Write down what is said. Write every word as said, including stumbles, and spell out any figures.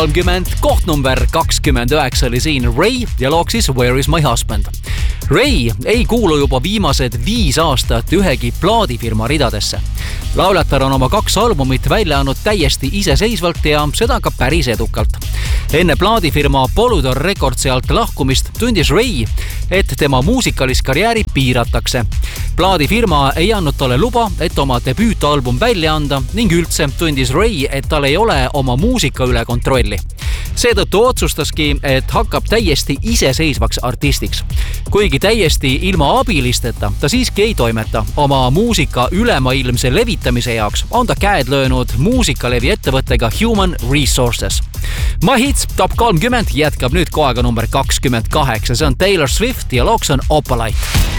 kolmkümmend, koht number kakskümmend üheksa oli siin Ray ja loog siis Where is my husband. Ray ei kuulu juba viimased viis aastat ühegi plaadifirma ridadesse. Lauljatar on oma kaks albumit välja andnud täiesti iseseisvalt ja seda ka päris edukalt. Enne plaadifirma Polydor Recordsi alt lahkumist tundis Ray, et tema muusikalist karjääri piiratakse. Plaadifirma ei andnud talle luba, et oma debüütalbum välja anda ning üldse tundis Ray, et tal ei ole oma muusika üle kontrolli. Seetõttu otsustaski, et hakkab täiesti iseseisvaks artistiks. Kuigi täiesti ilma abilisteta ta siiski ei toimeta. Oma muusika ülemaailmse levitamise jaoks on ta käed löönud muusikalevi ettevõttega Human Resources. My Hits Top kolmkümmend jätkab nüüd kohaga number kakskümmend kaheksa. See on Taylor Swift ja looks on Opalite.